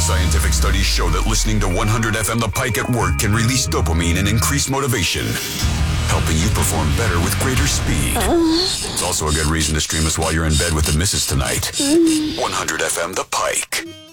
Scientific studies show that listening to 100 FM The Pike at work can release dopamine and increase motivation, helping you perform better with greater speed. It's also a good reason to stream us while you're in bed with the missus tonight. 100 FM The Pike.